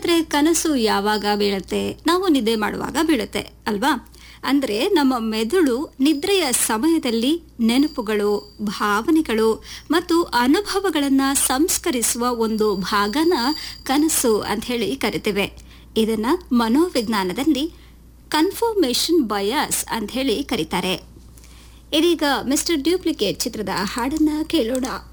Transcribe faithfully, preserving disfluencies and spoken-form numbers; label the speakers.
Speaker 1: ಹಾಗಾದರೆ ಕನಸು ಯಾವಾಗ ಬೀಳುತ್ತೆ? ನಾವು ನಿದ್ದೆ ಮಾಡುವಾಗ ಬೀಳುತ್ತೆ ಅಲ್ವಾ? ಅಂದರೆ ನಮ್ಮ ಮೆದುಳು ನಿದ್ರೆಯ ಸಮಯದಲ್ಲಿ ನೆನಪುಗಳು, ಭಾವನೆಗಳು ಮತ್ತು ಅನುಭವಗಳನ್ನು ಸಂಸ್ಕರಿಸುವ ಒಂದು ಭಾಗನ ಕನಸು ಅಂತ ಹೇಳಿ ಕರಿತೇವೆ. ಇದನ್ನು ಮನೋವಿಜ್ಞಾನದಲ್ಲಿ ಕನ್ಫರ್ಮೇಷನ್ ಬಯಾಸ್ ಅಂತ ಹೇಳಿ ಕರೀತಾರೆ. ಇದೀಗ ಮಿಸ್ಟರ್ ಡ್ಯೂಪ್ಲಿಕೇಟ್ ಚಿತ್ರದ ಹಾಡನ್ನು ಕೇಳೋಣ.